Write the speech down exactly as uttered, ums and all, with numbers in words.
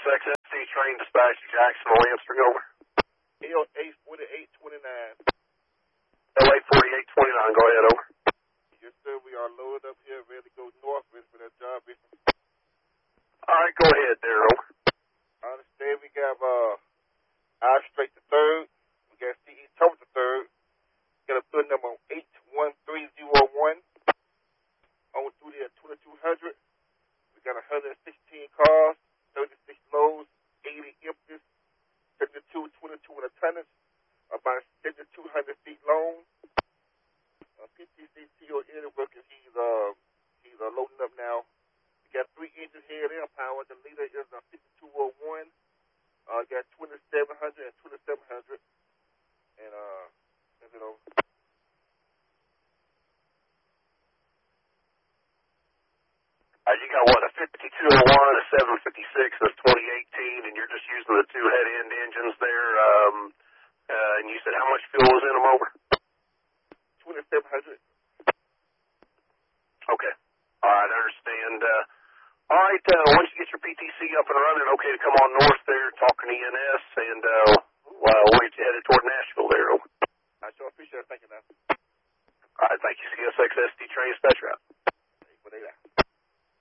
X S T train dispatch to Jackson, Lansing, over. L A forty-eight twenty-nine. L A forty-eight twenty-nine, go ahead, over. Yes, sir, we are loaded up here, ready to go north, ready for that job. All right, go ahead there, over. I understand we got uh, I straight the third. We got C E Thomas the third. We got a bill number eight one three zero one. On through there, twenty-two hundred. We got one hundred sixteen cars, thirty-six loads, eighty empties, seventy-two, twenty-two in a tonnage, about seventy-two hundred feet long. Uh, P T C T O N workers, he's, uh, he's uh, loading up now. We got three engine head air power. The leader is a fifty-two oh one. Uh, got twenty-seven hundred and twenty-seven hundred. And, uh, you know. Uh, you got, what, a fifty-two oh one, a seven fifty-six, that's twenty eighteen, and you're just using the two head-end engines there. Um, uh, and you said how much fuel was in them, over? twenty-seven hundred. Okay. All right, I understand. Uh, all right, uh, once you get your P T C up and running, okay to come on north there, talking to E N S, and uh, well, we'll get you headed toward Nashville.